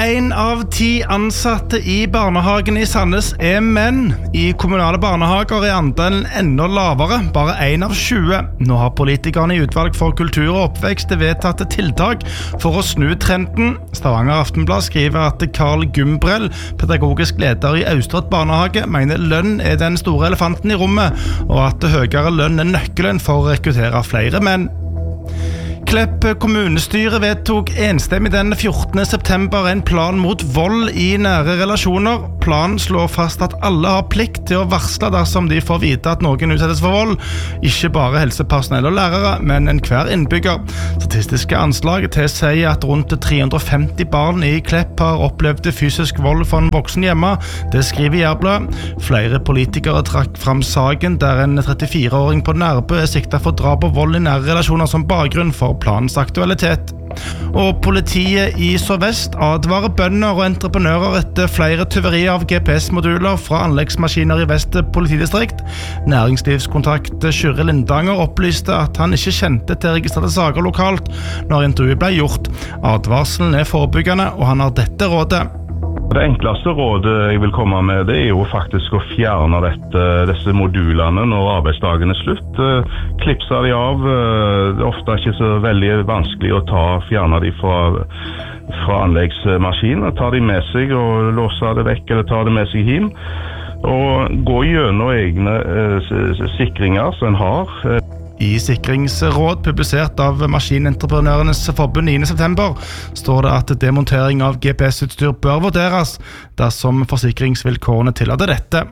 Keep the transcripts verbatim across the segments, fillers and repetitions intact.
en av ti ansatte i barnehagen i Sandnes er menn. I kommunale barnehager er andelen enda lavere, bare en av tjue. Nå har politikerne i utvalg for kultur og oppvekst vedtatt tiltak for å snu trenden. Stavanger Aftenblad skriver at Carl Gumbrell, pedagogisk leder i Austrått barnehage, mener lønn er den store elefanten i rommet, og at høyere lønn er nøkkelen for å rekruttere flere menn. Klepp kommunestyre vedtok enstemmig den fjortende september en plan mot vold i nære relasjoner. Planen slår fast at alle har plikt til å varsle dersom de får vite at noen utsettes for vold. Ikke bare helsepersonell og lærere, men en hver innbygger. Statistiske anslag tilsier at rundt tre hundre og femti barn i Klepp har opplevd fysisk vold fra en voksen hjemme. Det skriver Jærbladet. Flere politikere trakk fram saken der en trettifire-åring på Nærbø er siktet for drap og vold i nære relasjoner som bakgrunn for planens aktualitet. Og politiet i Sør-Vest advarer bønder og entreprenører etter flere tyverier av G P S-moduler fra anleggsmaskiner i Vest politidistrikt. Næringslivskontakt Kyrre Lindanger opplyste at han ikke kjente til registrerte saker lokalt når intervjuet ble gjort. Advarselen er forebyggende, og han har dette rådet. Det enkleste rådet jeg vil komme med, det er jo faktisk å fjerne dette, disse modulene når arbeidsdagen er slutt. Klipse de av. Det er ofte ikke så veldig vanskelig å ta, fjerne de fra, fra anleggsmaskinen. Ta de med seg og låse det vekk, eller ta det med seg hjem. Og gå gjennom egne eh, sikringer som en har. I sikringsråd publisert av Maskinentreprenørenes forbund niende september står det at demontering av G P S-utstyr bør vurderes dersom forsikringsvilkårene tillater dette.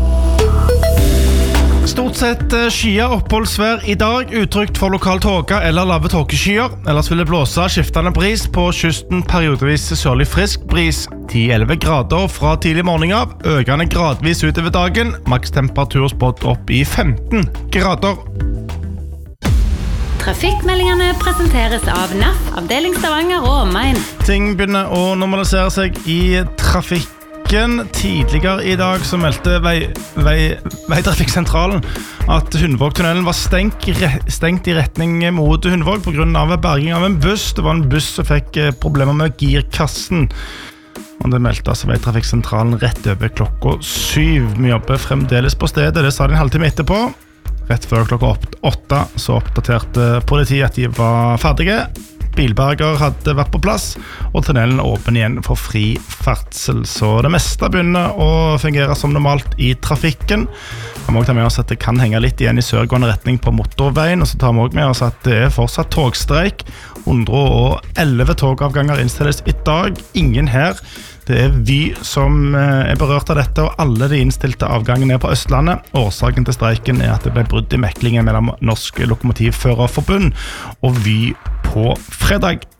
Stort sett skyer oppholdsvær i dag, utrygt for lokal tåke eller lave tåkeskyer. Ellers vil det blåse skiftende bris på kysten, periodevis sørlig frisk bris. ti til elleve grader fra tidlig morgen av, økende gradvis utover dagen. Makstemperatur spådd opp i femten grader. Trafikkmeldingene presenteres av N A F, avdeling Stavanger og omegn. Ting begynner å normalisere seg i trafikken. Tidligere i dag så meldte vei, vei, Veitrafikksentralen at Hundvågtunnelen var stengt, stengt i retning mot Hundvåg på grunn av berging av en buss. Det var en buss som fikk problemer med girkassen. Og det meldte altså Veitrafikksentralen rett over klokka syv. Vi jobber fremdeles på stedet, det sa de en halvtime etterpå. Rett før klokka åtte så oppdaterte politiet at de var ferdige. Bilberger hadde vært på plass, og tunnelen er åpen igjen for fri ferdsel. Så det meste begynner å fungere som normalt i trafikken. Vi må også ta med oss at det kan henge litt igjen i sørgående retning på motorveien, og så tar vi også med oss at det er fortsatt togstreik. hundre og elleve togavganger innstilles i dag. Ingen her. Det er Vy som er berørt av dette, og alle de innstilte avgangene er på Østlandet. Årsaken til streiken er at det ble brudd i meklingen mellom Norsk Lokomotivførerforbund og Vy på fredag.